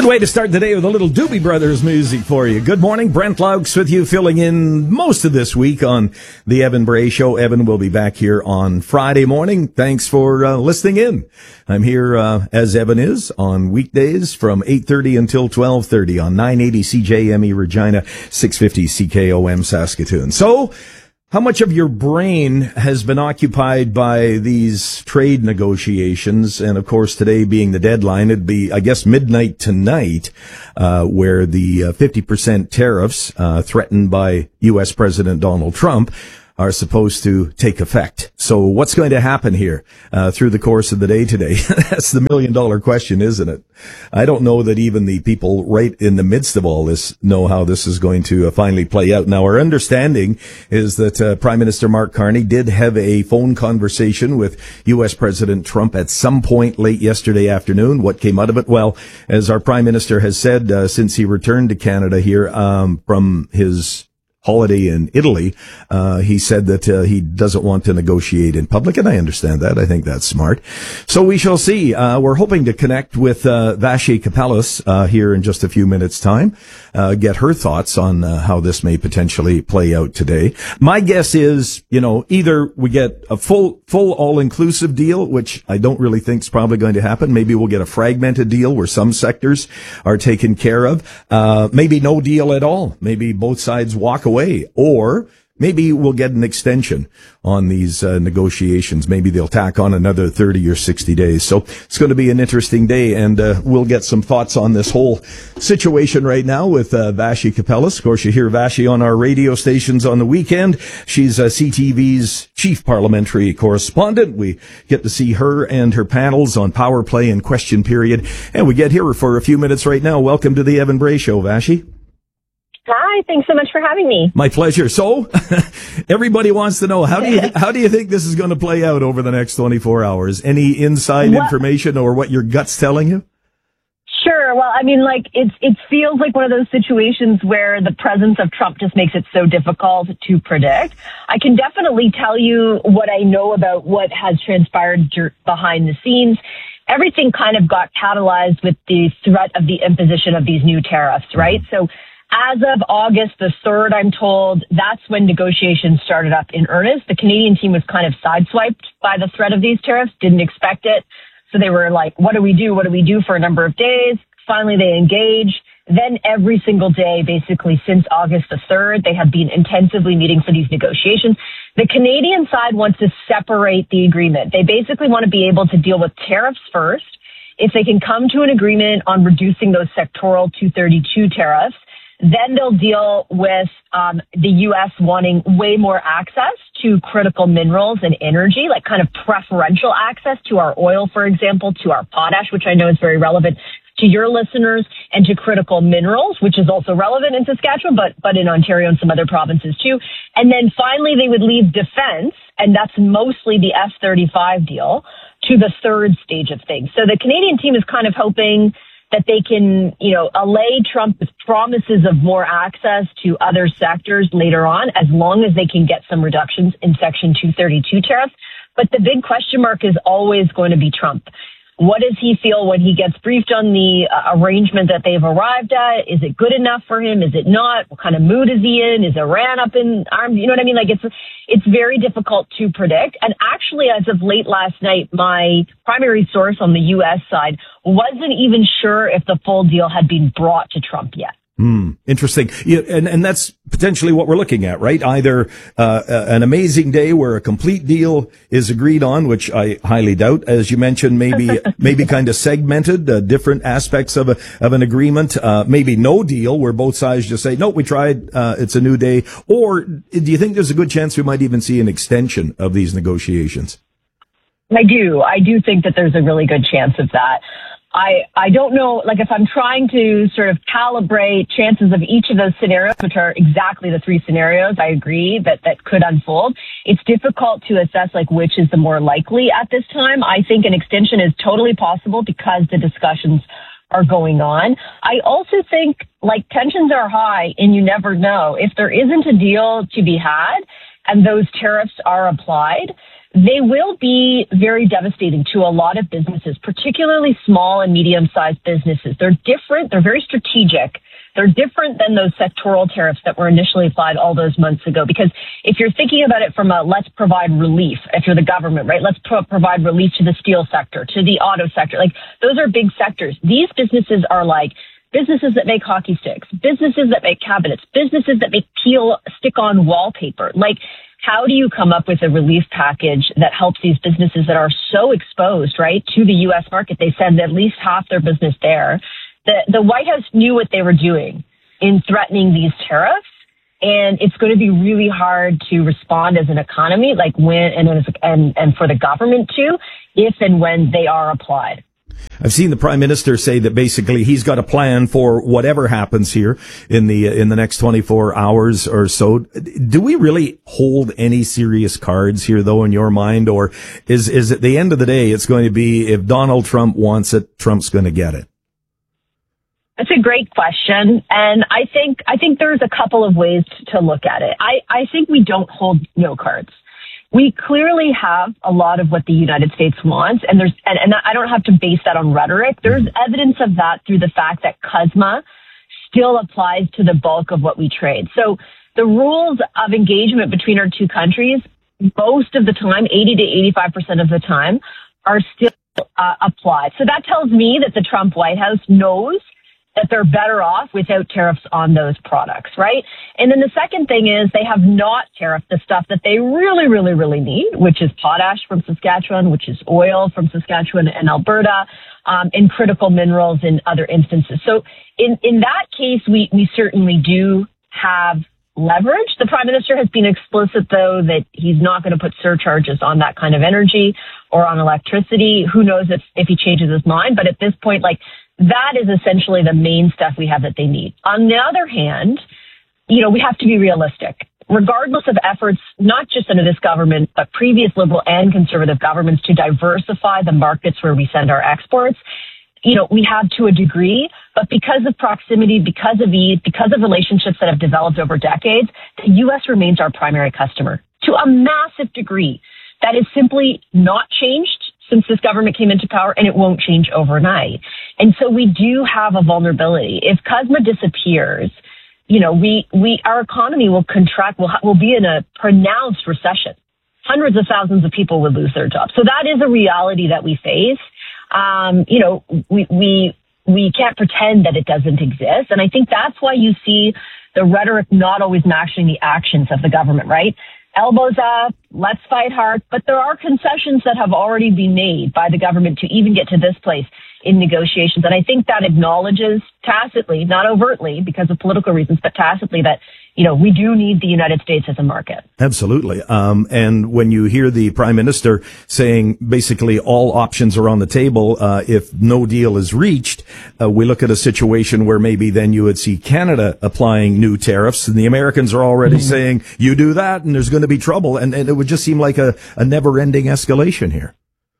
way to start the day with a little Doobie Brothers music for you. Good morning. Brent Laux with you, filling in most of this week on the Evan Bray Show. Evan will be back here on Friday morning. Thanks for listening in. I'm here as Evan is on weekdays from 8:30 until 12:30 on 980 CJME Regina, 650 CKOM Saskatoon. So, how much of your brain has been occupied by these trade negotiations? And of course, today being the deadline, it'd be, I guess, midnight tonight, where the 50% tariffs threatened by U.S. President Donald Trump are supposed to take effect. So what's going to happen here through the course of the day today? That's the million-dollar question, isn't it? I don't know that even the people right in the midst of all this know how this is going to finally play out. Now, our understanding is that Prime Minister Mark Carney did have a phone conversation with U.S. President Trump at some point late yesterday afternoon. What came out of it? Well, as our Prime Minister has said since he returned to Canada here from his holiday in Italy, he said that he doesn't want to negotiate in public, and I understand that. I think that's smart. So we shall see. We're hoping to connect with Vassy Kapelos here in just a few minutes' time, get her thoughts on how this may potentially play out today. My guess is, either we get a full all-inclusive deal, which I don't really think is probably going to happen. Maybe we'll get a fragmented deal where some sectors are taken care of. Maybe no deal at all. Maybe both sides walk away. Or maybe we'll get an extension on these negotiations. Maybe they'll tack on another 30 or 60 days. So it's going to be an interesting day, and we'll get some thoughts on this whole situation right now with Vassy Kapelos. Of course, you hear Vassy on our radio stations on the weekend. She's CTV's chief parliamentary correspondent. We get to see her and her panels on Power Play and Question Period, and we get here for a few minutes right now. Welcome to the Evan Bray Show, Vassy. Hi, thanks so much for having me. My pleasure. So, everybody wants to know, how do you think this is going to play out over the next 24 hours? Any inside information or what your gut's telling you? Sure. Well, it feels like one of those situations where the presence of Trump just makes it so difficult to predict. I can definitely tell you what I know about what has transpired behind the scenes. Everything kind of got catalyzed with the threat of the imposition of these new tariffs, right? So, as of August the 3rd, I'm told, that's when negotiations started up in earnest. The Canadian team was kind of sideswiped by the threat of these tariffs, didn't expect it. So they were like, what do we do? What do we do for a number of days? Finally, they engage. Then every single day, basically since August the 3rd, they have been intensively meeting for these negotiations. The Canadian side wants to separate the agreement. They basically want to be able to deal with tariffs first. If they can come to an agreement on reducing those sectoral 232 tariffs, then they'll deal with the U.S. wanting way more access to critical minerals and energy, like kind of preferential access to our oil, for example, to our potash, which I know is very relevant to your listeners, and to critical minerals, which is also relevant in Saskatchewan, but in Ontario and some other provinces too. And then finally, they would leave defense, and that's mostly the F-35 deal, to the third stage of things. So the Canadian team is kind of hoping that they can, allay Trump with promises of more access to other sectors later on, as long as they can get some reductions in Section 232 tariffs. But the big question mark is always going to be Trump. What does he feel when he gets briefed on the arrangement that they've arrived at? Is it good enough for him? Is it not? What kind of mood is he in? Is Iran up in arms? You know what I mean? It's very difficult to predict. And actually, as of late last night, my primary source on the U.S. side wasn't even sure if the full deal had been brought to Trump yet. Interesting. Yeah, and that's potentially what we're looking at, right? Either an amazing day where a complete deal is agreed on, which I highly doubt, as you mentioned, maybe kind of segmented, different aspects of an agreement, maybe no deal where both sides just say, no, we tried, it's a new day. Or do you think there's a good chance we might even see an extension of these negotiations? I do think that there's a really good chance of that. I don't know, if I'm trying to sort of calibrate chances of each of those scenarios, which are exactly the three scenarios, I agree that could unfold. It's difficult to assess, which is the more likely at this time. I think an extension is totally possible because the discussions are going on. I also think, tensions are high and you never know. If there isn't a deal to be had and those tariffs are applied, they will be very devastating to a lot of businesses, particularly small and medium-sized businesses. They're different. They're very strategic. They're different than those sectoral tariffs that were initially applied all those months ago. Because if you're thinking about it from a let's provide relief, if you're the government, right, let's provide relief to the steel sector, to the auto sector. Like, those are big sectors. These businesses are like businesses that make hockey sticks, businesses that make cabinets, businesses that make stick-on wallpaper. Like, how do you come up with a relief package that helps these businesses that are so exposed, right, to the U.S. market? They send at least half their business there. The White House knew what they were doing in threatening these tariffs, and it's going to be really hard to respond as an economy, like when and for the government to, if and when they are applied. I've seen the Prime Minister say that basically he's got a plan for whatever happens here in the next 24 hours or so. Do we really hold any serious cards here, though, in your mind, or is at the end of the day it's going to be if Donald Trump wants it, Trump's going to get it? That's a great question. And I think there's a couple of ways to look at it. I think we don't hold no cards. We clearly have a lot of what the United States wants, and I don't have to base that on rhetoric. There's evidence of that through the fact that CUSMA still applies to the bulk of what we trade. So the rules of engagement between our two countries, most of the time, 80 to 85% of the time, are still applied. So that tells me that the Trump White House knows that they're better off without tariffs on those products, right? And then the second thing is they have not tariffed the stuff that they really, really, really need, which is potash from Saskatchewan, which is oil from Saskatchewan and Alberta, and critical minerals in other instances. So in that case, we certainly do have leverage. The Prime Minister has been explicit, though, that he's not going to put surcharges on that kind of energy or on electricity. Who knows if he changes his mind? But at this point, like, that is essentially the main stuff we have that they need. On the other hand, we have to be realistic. Regardless of efforts, not just under this government, but previous Liberal and Conservative governments to diversify the markets where we send our exports, we have to a degree, but because of proximity, because of ease, because of relationships that have developed over decades, the U.S. remains our primary customer to a massive degree. That is simply not changed since this government came into power, and it won't change overnight. And so we do have a vulnerability. If CUSMA disappears, our economy will contract, will be in a pronounced recession. Hundreds of thousands of people would lose their jobs. So that is a reality that we face. We can't pretend that it doesn't exist. And I think that's why you see the rhetoric not always matching the actions of the government, right? Elbows up, let's fight hard. But there are concessions that have already been made by the government to even get to this place in negotiations. And I think that acknowledges tacitly, not overtly because of political reasons, but tacitly that, we do need the United States as a market. Absolutely. And when you hear the Prime Minister saying basically all options are on the table, if no deal is reached, we look at a situation where maybe then you would see Canada applying new tariffs, and the Americans are already saying, you do that and there's going to be trouble. And it would just seem like a never-ending escalation here.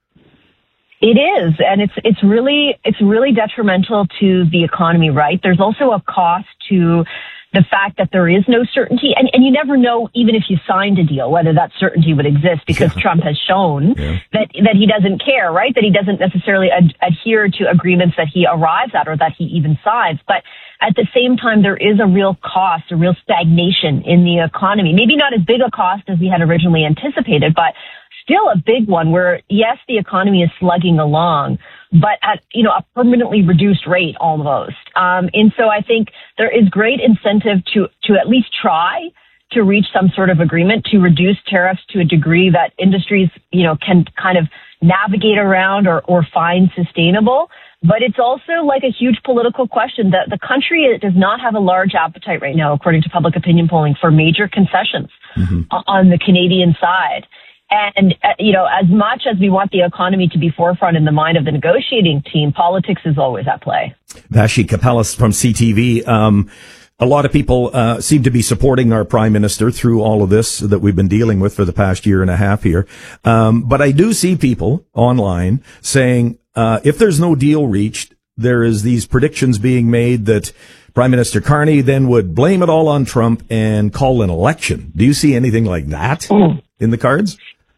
It is, and it's really detrimental to the economy, right? There's also a cost to the fact that there is no certainty, and you never know, even if you signed a deal, whether that certainty would exist, because Trump has shown that he doesn't care, right? That he doesn't necessarily adhere to agreements that he arrives at or that he even signs. But at the same time, there is a real cost, a real stagnation in the economy. Maybe not as big a cost as we had originally anticipated, but still a big one where, yes, the economy is slugging along, but at, a permanently reduced rate almost. And so I think there is great incentive to at least try to reach some sort of agreement to reduce tariffs to a degree that industries, can kind of navigate around or find sustainable. But it's also like a huge political question that the country does not have a large appetite right now, according to public opinion polling, for major concessions on the Canadian side. And, as much as we want the economy to be forefront in the mind of the negotiating team, politics is always at play. Vashi Kapelas from CTV. A lot of people seem to be supporting our Prime Minister through all of this that we've been dealing with for the past year and a half here. But I do see people online saying, if there's no deal reached, there is these predictions being made that Prime Minister Carney then would blame it all on Trump and call an election. Do you see anything like that in the cards?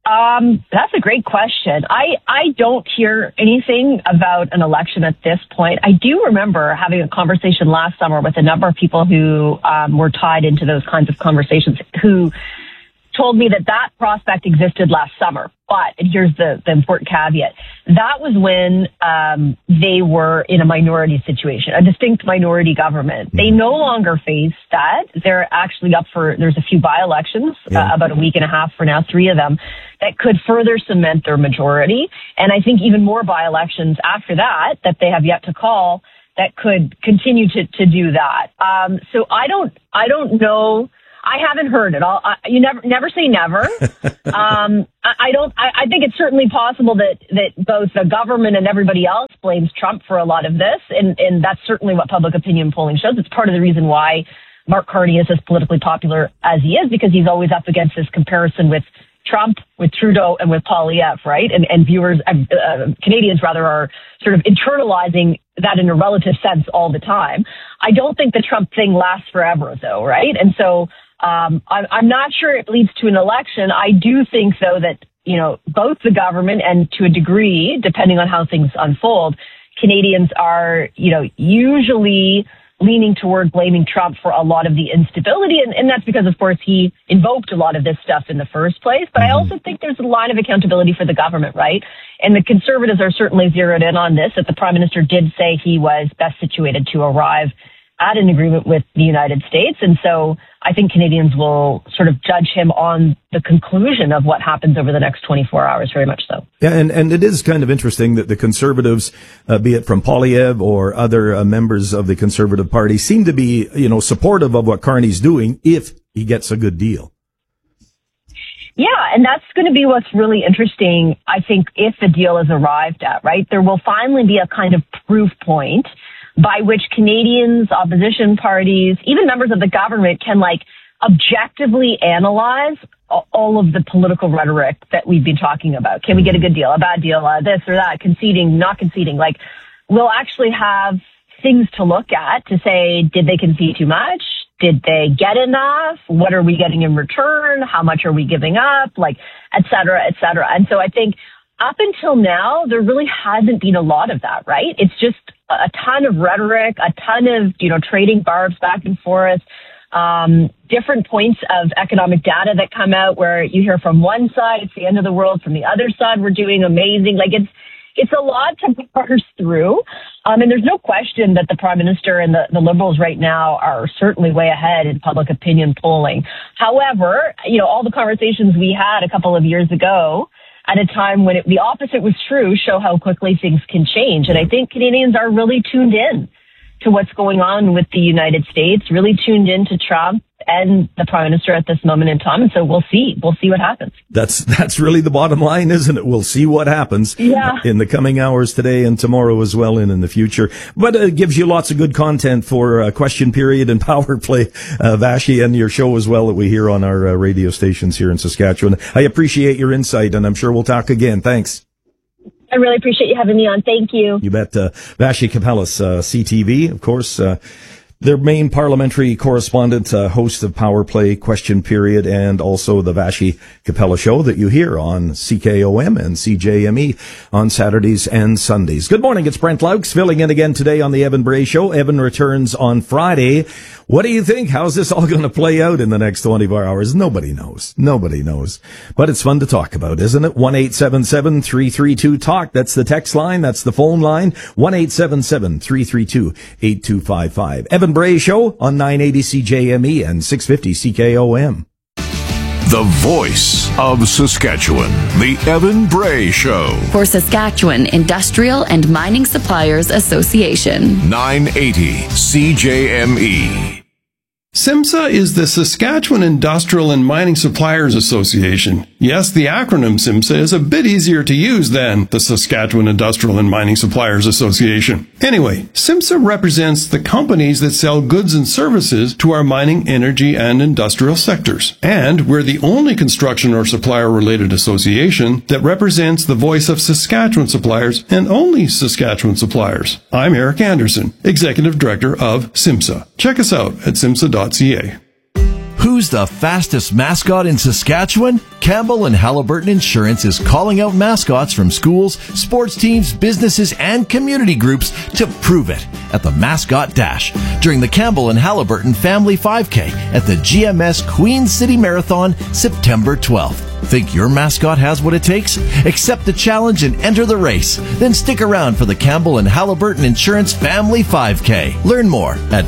That's a great question. I don't hear anything about an election at this point. I do remember having a conversation last summer with a number of people who were tied into those kinds of conversations who told me that prospect existed last summer. But, and here's the important caveat, that was when they were in a minority situation, a distinct minority government. They no longer face that. They're actually up for, there's a few by-elections, about a week and a half for now, 3 of them, that could further cement their majority. And I think even more by-elections after that they have yet to call that could continue to do that. So I don't know. I haven't heard it all. You never say never. I think it's certainly possible that both the government and everybody else blames Trump for a lot of this. And that's certainly what public opinion polling shows. It's part of the reason why Mark Carney is as politically popular as he is, because he's always up against this comparison with Trump, with Trudeau, and with Poilievre, right? And viewers, Canadians rather, are sort of internalizing that in a relative sense all the time. I don't think the Trump thing lasts forever, though, right? And so I'm not sure it leads to an election. I do think, though, that, both the government and to a degree, depending on how things unfold, Canadians are, usually leaning toward blaming Trump for a lot of the instability. And that's because, of course, he invoked a lot of this stuff in the first place. But I also think there's a line of accountability for the government, right? And the Conservatives are certainly zeroed in on this, that the Prime Minister did say he was best situated to arrive at an agreement with the United States. And so I think Canadians will sort of judge him on the conclusion of what happens over the next 24 hours, very much so. Yeah, and it is kind of interesting that the Conservatives, be it from Poilievre or other members of the Conservative Party, seem to be, supportive of what Carney's doing if he gets a good deal. Yeah, and that's going to be what's really interesting, I think, if the deal is arrived at, right? There will finally be a kind of proof point by which Canadians, opposition parties, even members of the government can objectively analyze all of the political rhetoric that we've been talking about. Can we get a good deal, a bad deal, this or that, conceding, not conceding? We'll actually have things to look at to say, did they concede too much? Did they get enough? What are we getting in return? How much are we giving up? Et cetera, et cetera. And so I think up until now, there really hasn't been a lot of that, right? It's just a ton of rhetoric, a ton of, trading barbs back and forth, different points of economic data that come out where you hear from one side, it's the end of the world. From the other side, we're doing amazing. It's a lot to parse through. And there's no question that the Prime Minister and the Liberals right now are certainly way ahead in public opinion polling. However, all the conversations we had a couple of years ago at a time when the opposite was true show how quickly things can change. And I think Canadians are really tuned in to what's going on with the United States, really tuned in to Trump and the Prime Minister at this moment in time. And so we'll see what happens. That's really the bottom line, isn't it? We'll see what happens in the coming hours today and tomorrow as well and in the future. But it gives you lots of good content for Question Period and Power Play, Vashi, and your show as well that we hear on our radio stations here in Saskatchewan. I appreciate your insight, and I'm sure we'll talk again. Thanks. I really appreciate you having me on. Thank you. You bet. Vashi Kapelis, CTV, of course, their main parliamentary correspondent, host of Power Play, Question Period, and also the Vashi Kapela Show that you hear on CKOM and CJME on Saturdays and Sundays. Good morning. It's Brent Laux filling in again today on the Evan Bray Show. Evan returns on Friday. What do you think? How's this all going to play out in the next 24 hours? Nobody knows. Nobody knows. But it's fun to talk about, isn't it? 1-877-332-TALK. That's the text line. That's the phone line. 1-877-332-8255. Evan Bray Show on 980 CJME and 650 CKOM. The voice of Saskatchewan, the Evan Bray Show. For Saskatchewan Industrial and Mining Suppliers Association. 980 CJME. SIMSA is the Saskatchewan Industrial and Mining Suppliers Association. Yes, the acronym SIMSA is a bit easier to use than the Saskatchewan Industrial and Mining Suppliers Association. Anyway, SIMSA represents the companies that sell goods and services to our mining, energy, and industrial sectors. And we're the only construction or supplier-related association that represents the voice of Saskatchewan suppliers and only Saskatchewan suppliers. I'm Eric Anderson, Executive Director of SIMSA. Check us out at simsa.ca. Who's the fastest mascot in Saskatchewan? Campbell and Halliburton Insurance is calling out mascots from schools, sports teams, businesses, and community groups to prove it at the Mascot Dash during the Campbell and Halliburton Family 5K at the GMS Queen City Marathon, September 12th. Think your mascot has what it takes? Accept the challenge and enter the race. Then stick around for the Campbell and Halliburton Insurance Family 5K. Learn more at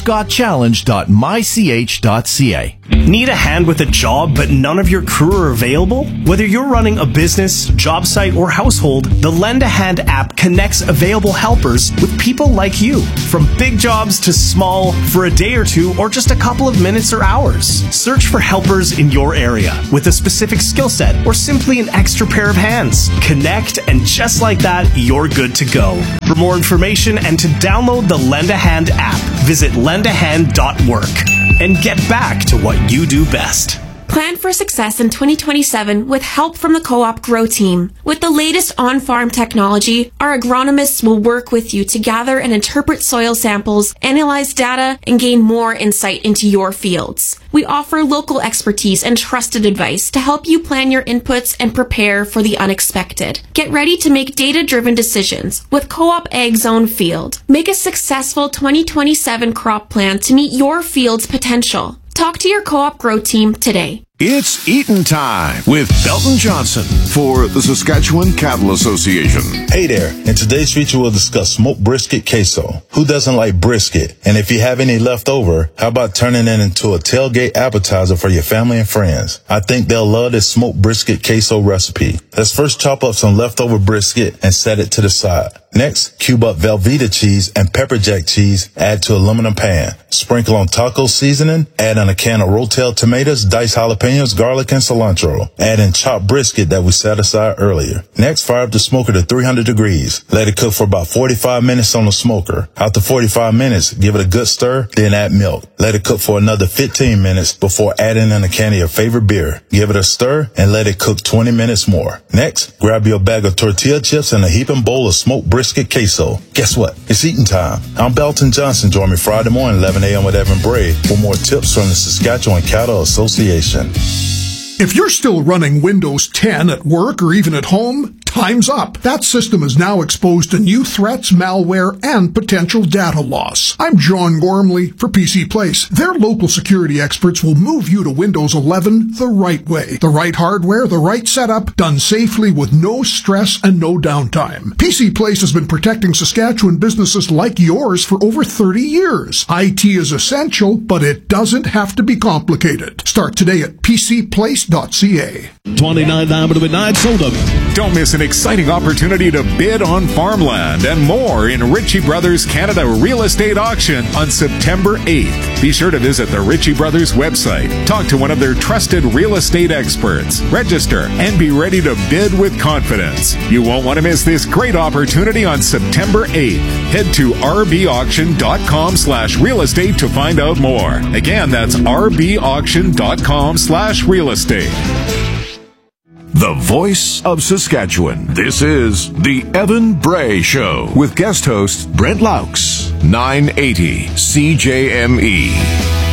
mascotchallenge.mych.ca. Need a hand with a job but none of your crew are available? Whether you're running a business, job site, or household, the Lend a Hand app connects available helpers with people like you. From big jobs to small, for a day or two, or just a couple of minutes or hours. Search for helpers in your area with a specific skill set or simply an extra pair of hands. Connect, and just like that, you're good to go. For more information and to download the Lend a Hand app, visit lendahand.work. And get back to what you do best. Plan for success in 2027 with help from the Co-op Grow team. With the latest on-farm technology, our agronomists will work with you to gather and interpret soil samples, analyze data, and gain more insight into your fields. We offer local expertise and trusted advice to help you plan your inputs and prepare for the unexpected. Get ready to make data-driven decisions with Co-op Ag Zone Field. Make a successful 2027 crop plan to meet your field's potential. Talk to your Co-op Grow team today. It's eatin' time with Belton Johnson for the Saskatchewan Cattle Association. Hey there. In today's feature, we'll discuss smoked brisket queso. Who doesn't like brisket? And if you have any left over, how about turning it into a tailgate appetizer for your family and friends? I think they'll love this smoked brisket queso recipe. Let's first chop up some leftover brisket and set it to the side. Next, cube up Velveeta cheese and pepper jack cheese, add to aluminum pan. Sprinkle on taco seasoning, add in a can of Rotel tomatoes, diced jalapenos, garlic, and cilantro. Add in chopped brisket that we set aside earlier. Next, fire up the smoker to 300 degrees. Let it cook for about 45 minutes on the smoker. After 45 minutes, give it a good stir, then add milk. Let it cook for another 15 minutes before adding in a can of your favorite beer. Give it a stir and let it cook 20 minutes more. Next, grab your bag of tortilla chips and a heaping bowl of smoked brisket queso. Guess what? It's eating time. I'm Belton Johnson. Join me Friday morning, 11 a.m. with Evan Bray for more tips from the Saskatchewan Cattle Association. If you're still running Windows 10 at work or even at home, time's up. That system is now exposed to new threats, malware, and potential data loss. I'm John Gormley for PC Place. Their local security experts will move you to Windows 11 the right way. The right hardware, the right setup, done safely with no stress and no downtime. PC Place has been protecting Saskatchewan businesses like yours for over 30 years. IT is essential, but it doesn't have to be complicated. Start today at PCPlace.ca. 29 to midnight, sold up. Don't miss an exciting opportunity to bid on farmland and more in Ritchie Brothers Canada Real Estate Auction on September 8th. Be sure to visit the Ritchie Brothers website, talk to one of their trusted real estate experts, register, and be ready to bid with confidence. You won't want to miss this great opportunity on September 8th. Head to rbauction.com/real estate to find out more. Again, that's rbauction.com/real estate. The voice of Saskatchewan. This is the Evan Bray Show with guest host Brent Laux, 980 CJME.